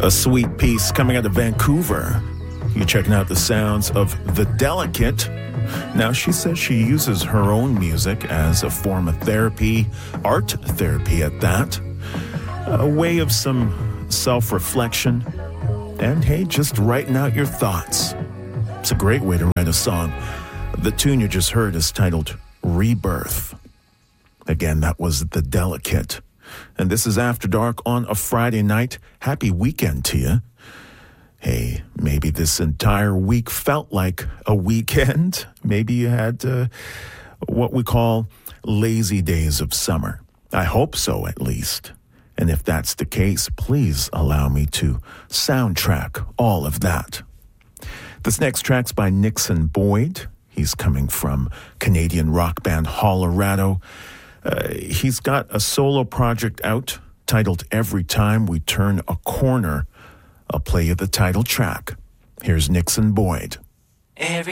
A sweet piece coming out of Vancouver. You're checking out the sounds of The Delicate. Now, she says she uses her own music as a form of therapy, art therapy at that, a way of some self-reflection, and hey, just writing out your thoughts. It's a great way to write a song. The tune you just heard is titled Rebirth. Again, that was The Delicate. And this is After Dark on a Friday night. Happy weekend to you. Hey, maybe this entire week felt like a weekend. Maybe you had what we call lazy days of summer. I hope so, at least. And if that's the case, please allow me to soundtrack all of that. This next track's by Nixon Boyd. He's coming from Canadian rock band Hollerado. He's got a solo project out titled Every Time We Turn a Corner. I'll play you the title track. Here's Nixon Boyd. Every